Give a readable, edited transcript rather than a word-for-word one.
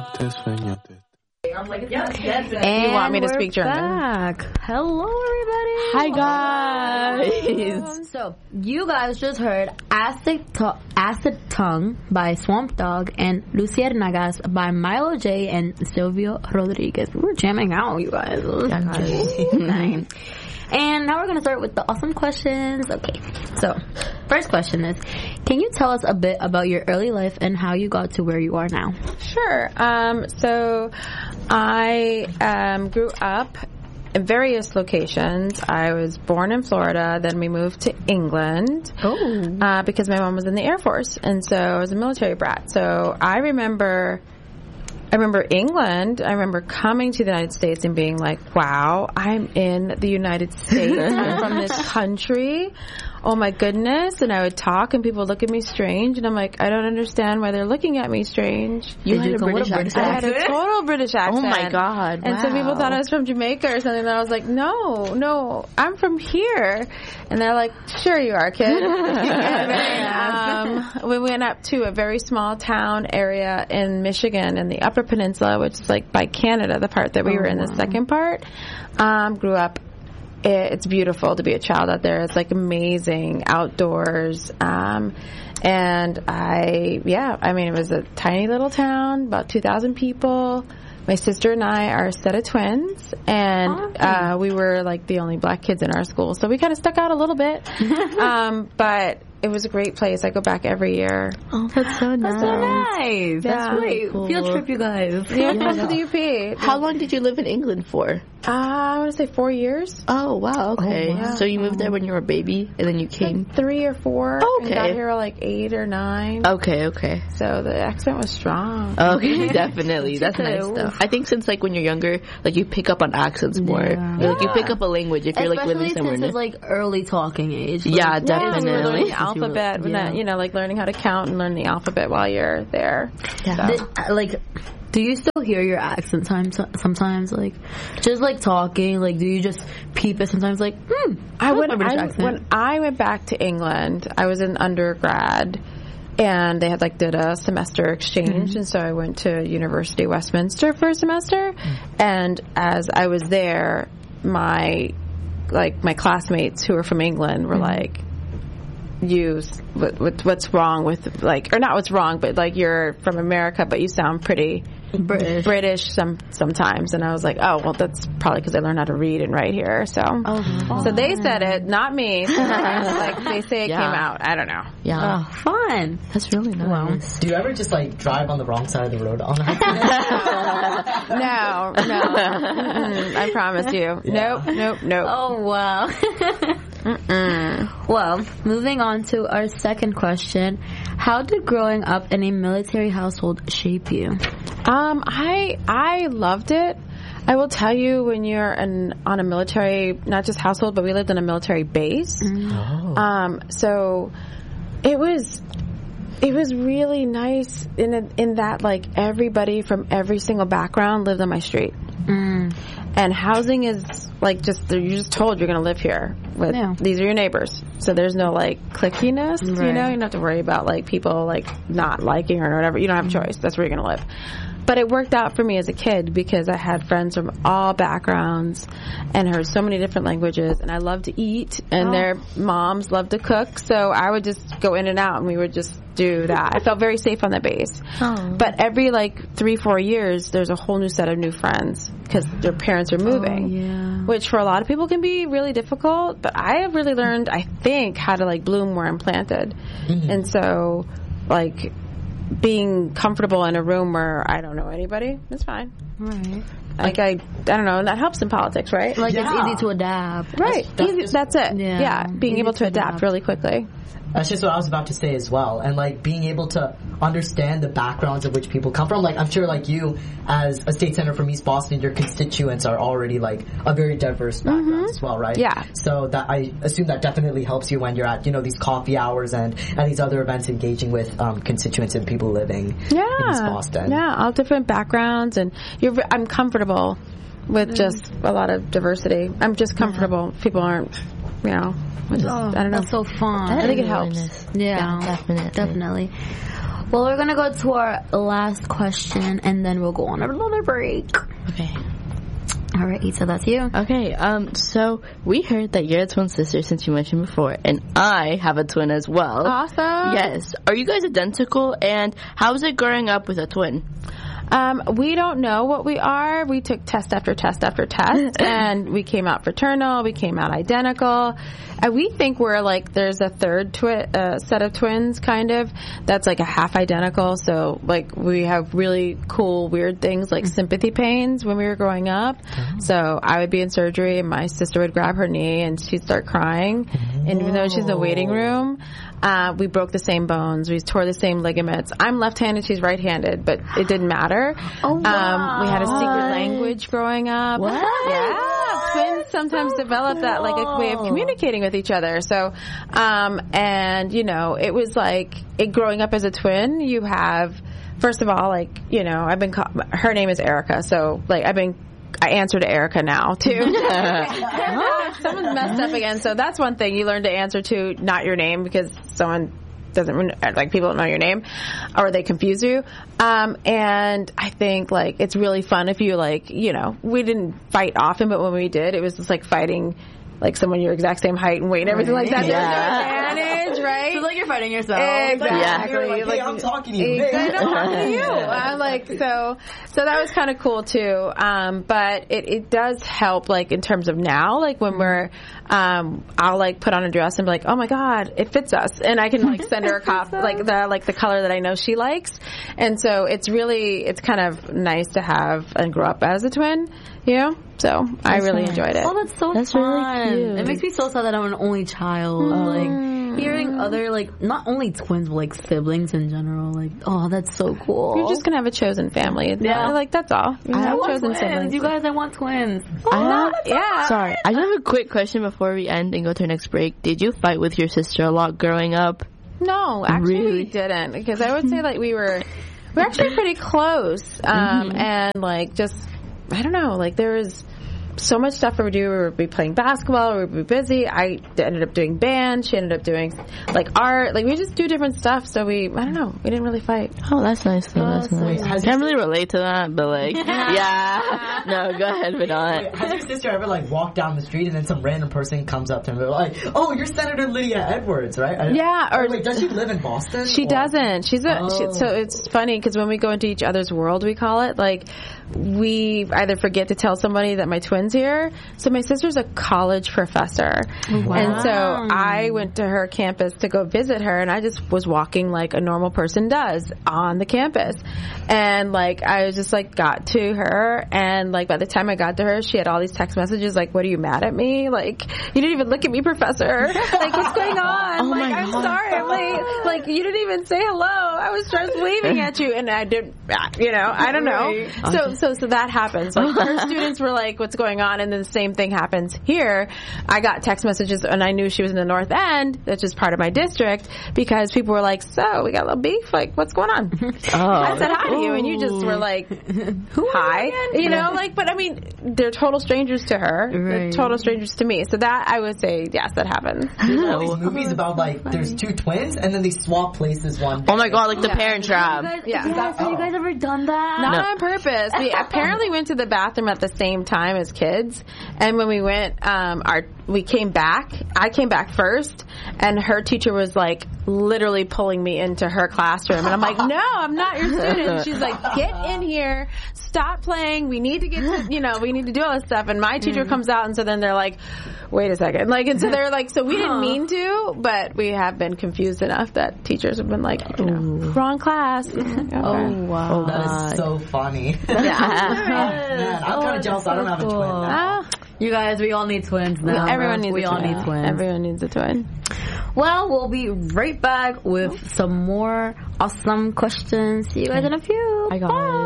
And you want me to speak German? Back. Hello, everybody. Hi, guys. So, you guys just heard Acid Tongue by Swamp Dogg and Luciérnagas by Milo J and Silvio Rodriguez. We're jamming out, you guys. Nice. And now we're going to start with the awesome questions. Okay, so first question is, can you tell us a bit about your early life and how you got to where you are now? Sure. So I grew up in various locations. I was born in Florida, then we moved to England because my mom was in the Air Force, and so I was a military brat. So I remember England. I remember coming to the United States and being like, wow, I'm in the United States. I'm from this country. Oh my goodness. And I would talk and people would look at me strange. And I'm like, I don't understand why they're looking at me strange. You had a British accent? I had a total British accent. Oh my God. And so people thought I was from Jamaica or something. And I was like, no, I'm from here. And they're like, sure you are, kid. And then, we went up to a very small town area in Michigan in the Upper Peninsula, which is like by Canada, the part that we were in the second part. Grew up. It's beautiful to be a child out there. It's like amazing outdoors. And it was a tiny little town, about 2,000 people. My sister and I are a set of twins, and we were like the only black kids in our school, so we kind of stuck out a little bit. But it was a great place. I go back every year. Oh, that's so nice. That's so nice. That's really cool. Field trip, you guys. Yeah, to the UP. How long did you live in England for? I want to say 4 years. Oh, wow. Okay. Oh, wow. So you moved there when you were a baby, and then you came? Like 3 or 4. Oh, okay. And got here like 8 or 9. Okay. So the accent was strong. Okay, definitely. That's nice, though. I think since, like, when you're younger, like, you pick up on accents more. Yeah. Like, you pick up a language if you're, like, living somewhere new. Especially since it's, like, early talking age. Yeah, definitely. We're learning the alphabet. Like learning how to count and learn the alphabet while you're there. Yeah. So. Do you still hear your accent sometimes? Like, just like talking, like, do you just peep it sometimes? Like, when I went back to England, I was in undergrad, and they had did a semester exchange, and so I went to University of Westminster for a semester, and as I was there, my classmates who were from England were like, what's wrong with or not what's wrong, but you're from America, but you sound pretty British sometimes. And I was like, oh well, that's probably because I learned how to read and write here. So so they said it, not me. So they say it came out. I don't know. Yeah. Oh, fun. That's really nice. Well, do you ever just drive on the wrong side of the road on No. I promise you. Yeah. Nope. Oh wow. Well, moving on to our second question. How did growing up in a military household shape you? I loved it. I will tell you, when you're on a military, not just household, but we lived on a military base. So it was really nice in that everybody from every single background lived on my street. And housing is you're just told you're going to live here. These are your neighbors. So there's no clickiness, right. You don't have to worry about people not liking her or whatever. You don't have a choice. That's where you're going to live. But it worked out for me as a kid because I had friends from all backgrounds and heard so many different languages, and I love to eat, and their moms love to cook, so I would just go in and out and we would just do that. I felt very safe on the base. But every 3-4 years there's a whole new set of new friends because their parents are moving, which for a lot of people can be really difficult, but I have really learned, I think, how to bloom where I'm planted. And so being comfortable in a room where I don't know anybody, it's fine. Right. I don't know, and that helps in politics, right? It's easy to adapt. Right. That's it. Yeah. Being easy able to adapt really quickly. That's just what I was about to say as well. And being able to understand the backgrounds of which people come from. I'm sure you, as a state senator from East Boston, your constituents are already a very diverse background as well, right? Yeah. So that I assume that definitely helps you when you're at, these coffee hours and these other events engaging with constituents and people living in East Boston. Yeah, all different backgrounds, and I'm comfortable with just a lot of diversity. I'm just comfortable. People aren't, I don't know. That's so fun. I think it helps. Yeah, definitely. Well, we're gonna go to our last question, and then we'll go on another break. Okay. All right, Issa, that's you. Okay, so we heard that you're a twin sister since you mentioned before, and I have a twin as well. Awesome. Yes. Are you guys identical, and how is it growing up with a twin? We don't know what we are. We took test after test after test, and we came out fraternal. We came out identical. And we think we're like there's a third set of twins, kind of, that's like a half identical. So like we have really cool, weird things like sympathy pains when we were growing up. So I would be in surgery, and my sister would grab her knee, and she'd start crying. And even though she's in the waiting room, we broke the same bones. We tore the same ligaments. I'm left-handed, she's right-handed, but it didn't matter. Oh, wow. We had a secret language growing up. What? Yeah, twins sometimes develop that like a way of communicating with each other. So, and you know, it was like growing up as a twin. You have, first of all, like, you know, I've been her name is Erica, so like I answer to Erica now too. Someone's messed up again, so that's one thing you learn to answer to, not your name, because someone doesn't, like, people don't know your name or they confuse you. And I think like it's really fun if you, like, you know, we didn't fight often, but when we did, it was just like fighting like someone your exact same height and weight and everything like that. Yeah. There's no advantage, right? So like you're fighting yourself. Exactly. Like, hey, I'm talking to you. Exactly. I'm talking to you. I'm like, so that was kind of cool too. But it does help, like, in terms of now, like when we're, I'll like put on a dress and be like, oh my God, it fits us. And I can like send her a cop, like the color that I know she likes. And so it's kind of nice to have and grow up as a twin, you know? So I really enjoyed it. Oh, that's fun. Really cute. It makes me so sad that I'm an only child. Like hearing other, like, not only twins but like siblings in general. Like, oh, that's so cool. You're just gonna have a chosen family. Yeah. Like that's all. You I have want chosen twins. siblings. You guys, I want twins. Sorry, I just have a quick question before we end and go to our next break. Did you fight with your sister a lot growing up? No, actually Really? we didn't, because I would say like we're actually pretty close. And like just, I don't know, like there was so much stuff we would do. We would be playing basketball, we would be busy. I ended up doing band, she ended up doing like art. Like we just do different stuff, so I don't know, we didn't really fight. Oh, that's nice though. That's nice. I can't really relate to that, but like, yeah. No, go ahead, Vinod. Has your sister ever like walked down the street and then some random person comes up to her and they're like, oh, you're Senator Lydia Edwards, right? Yeah, or wait, does she live in Boston? She doesn't. So it's funny because when we go into each other's world, we call it, like, we either forget to tell somebody that my twin's here. So my sister's a college professor. Wow. And so I went to her campus to go visit her, and I just was walking like a normal person does on the campus. And like, I was just like, got to her, and like by the time I got to her, she had all these text messages like, what, are you mad at me? Like, you didn't even look at me, professor. Like, what's going on? Oh like, I'm sorry. I'm late. Like, you didn't even say hello. I was just waving at you, and I didn't, you know, I don't know. Right. So that happens. Like, her students were like, what's going on? And then the same thing happens here. I got text messages, and I knew she was in the North End, which is part of my district, because people were like, so, we got a little beef? Like, what's going on? I said hi to you, and you just were like, hi. You know, like, but I mean, they're total strangers to her. Right. They're total strangers to me. So that, I would say, yes, that happens. All these movies about like there's two twins and then they swap places one day. Oh my God, like the Parent Trap. Have you guys ever done that? Not on purpose. We apparently went to the bathroom at the same time as kids, and when we went, we came back. I came back first, and her teacher was like literally pulling me into her classroom, and I'm like, no, I'm not your student. She's like, get in here, stop playing. We need to get to, you know, we need to do all this stuff. And my teacher comes out, and so then they're like, wait a second, like, and so they're like, so we didn't mean to, but we have been confused enough that teachers have been like, you know, wrong class. Okay. Oh, wow. That is so funny. Yeah. Man, I'm kind of jealous I don't have a twin now. You guys, we all need twins now. Everyone needs we a all twin. need twins. Everyone needs a twin. Well, we'll be right back with some more awesome questions. See you guys in a few. I got it.